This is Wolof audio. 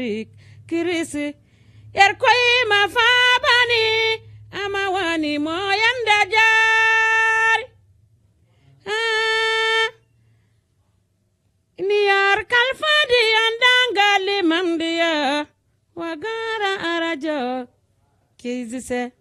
kirisi yar koy ma fa bani ama wani mo yanda jar ni yar kalfadi andanga limamdiya wagara arajo kizise